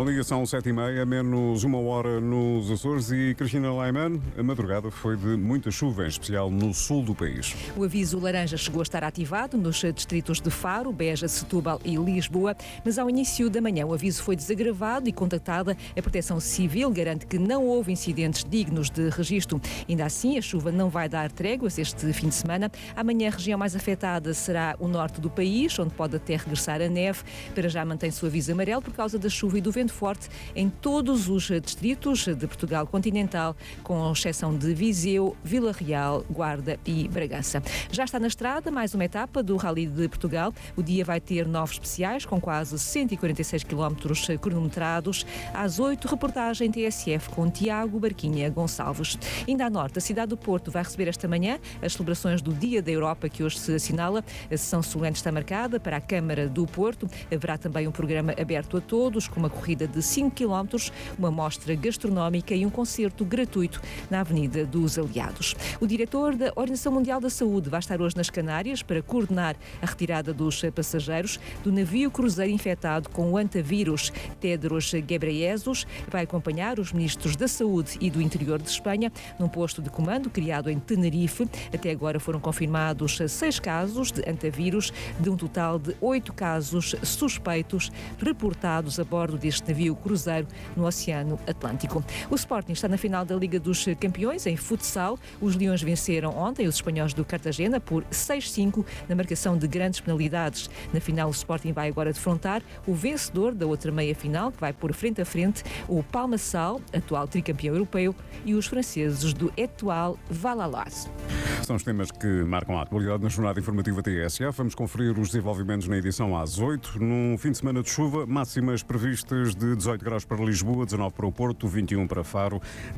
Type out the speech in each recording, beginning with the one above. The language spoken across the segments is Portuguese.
Bom dia, são 7h30, menos uma hora nos Açores e Cristina Laiman, a madrugada foi de muita chuva, em especial no sul do país. O aviso laranja chegou a estar ativado nos distritos de Faro, Beja, Setúbal e Lisboa, mas ao início da manhã o aviso foi desagravado e contactada a Proteção Civil garante que não houve incidentes dignos de registro. Ainda assim, a chuva não vai dar tréguas este fim de semana. Amanhã a região mais afetada será o norte do país, onde pode até regressar a neve. Para já mantém-se o aviso amarelo por causa da chuva e do vento forte em todos os distritos de Portugal continental, com exceção de Viseu, Vila Real, Guarda e Bragança. Já está na estrada mais uma etapa do Rally de Portugal. O dia vai ter 9 especiais, com quase 146 km cronometrados. Às 8, reportagem TSF com Tiago Barquinha Gonçalves. Ainda a norte, a cidade do Porto vai receber esta manhã as celebrações do Dia da Europa, que hoje se assinala. A sessão solene está marcada para a Câmara do Porto. Haverá também um programa aberto a todos, com uma corrida de 5 km, uma mostra gastronómica e um concerto gratuito na Avenida dos Aliados. O diretor da Organização Mundial da Saúde vai estar hoje nas Canárias para coordenar a retirada dos passageiros do navio cruzeiro infectado com o antavírus. Tedros Ghebreyesus vai acompanhar os ministros da Saúde e do Interior de Espanha num posto de comando criado em Tenerife. Até agora foram confirmados 6 casos de antavírus, de um total de 8 casos suspeitos reportados a bordo deste navio cruzeiro no Oceano Atlântico. O Sporting está na final da Liga dos Campeões em futsal. Os Leões venceram ontem os espanhóis do Cartagena por 6-5 na marcação de grandes penalidades. Na final, o Sporting vai agora defrontar o vencedor da outra meia-final, que vai pôr frente a frente o Palmaçal, atual tricampeão europeu, e os franceses do Etoile Vallalaz. São os temas que marcam a atualidade na jornada informativa TSF. Vamos conferir os desenvolvimentos na edição às 8. Num fim de semana de chuva, máximas previstas de 18 graus para Lisboa, 19 para o Porto, 21 para Faro,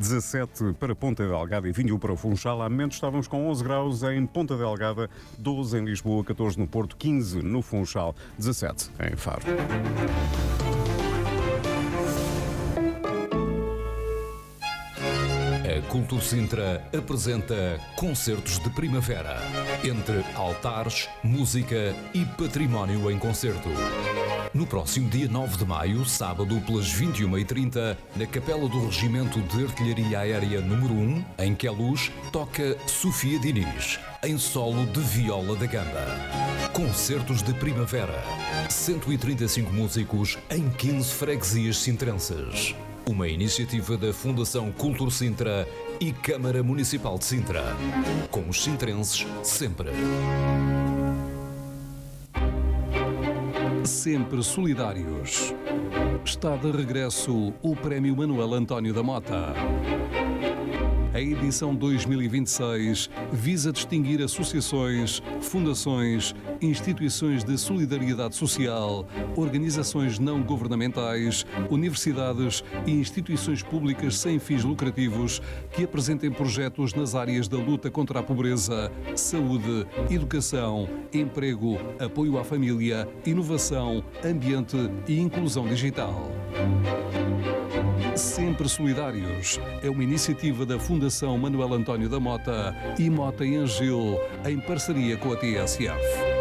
17 para Ponta Delgada e 21 para o Funchal. Há momentos estávamos com 11 graus em Ponta Delgada, 12 em Lisboa, 14 no Porto, 15 no Funchal, 17 em Faro. A Cultura Sintra apresenta Concertos de Primavera, entre altares, música e património em concerto. No próximo dia 9 de maio, sábado, pelas 21h30, na Capela do Regimento de Artilharia Aérea número 1, em Queluz, toca Sofia Diniz, em solo de viola da gamba. Concertos de Primavera. 135 músicos em 15 freguesias sintrenses. Uma iniciativa da Fundação Cultura Sintra e Câmara Municipal de Sintra. Com os sintrenses sempre. Sempre solidários. Está de regresso o Prémio Manuel António da Mota. A edição 2026 visa distinguir associações, fundações, instituições de solidariedade social, organizações não governamentais, universidades e instituições públicas sem fins lucrativos que apresentem projetos nas áreas da luta contra a pobreza, saúde, educação, emprego, apoio à família, inovação, ambiente e inclusão digital. Sempre Solidários é uma iniciativa da Fundação Manuel António da Mota e Mota em Angil, em parceria com a TSF.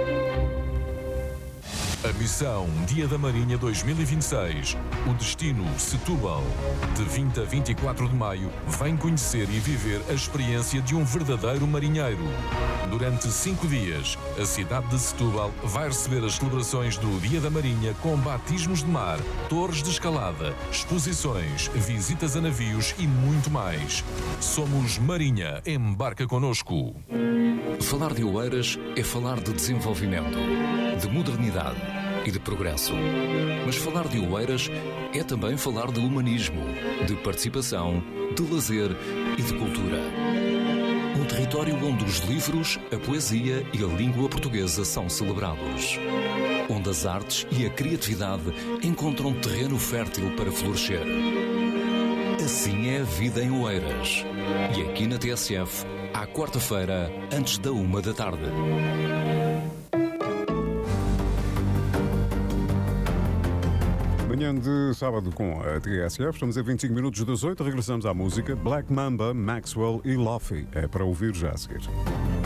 A missão Dia da Marinha 2026. O destino Setúbal. De 20 a 24 de maio, vem conhecer e viver a experiência de um verdadeiro marinheiro. Durante 5 dias, a cidade de Setúbal vai receber as celebrações do Dia da Marinha com batismos de mar, torres de escalada, exposições, visitas a navios e muito mais. Somos Marinha. Embarca connosco. Falar de Oeiras é falar de desenvolvimento, de modernidade e de progresso. Mas falar de Oeiras é também falar de humanismo, de participação, de lazer e de cultura. Um território onde os livros, a poesia e a língua portuguesa são celebrados. Onde as artes e a criatividade encontram terreno fértil para florescer. Assim é a vida em Oeiras. E aqui na TSF, à quarta-feira, antes da 13h. Manhã de sábado com a TSF, estamos a 25 minutos das 8, regressamos à música. Black Mamba, Maxwell e Lofi. É para ouvir já a seguir.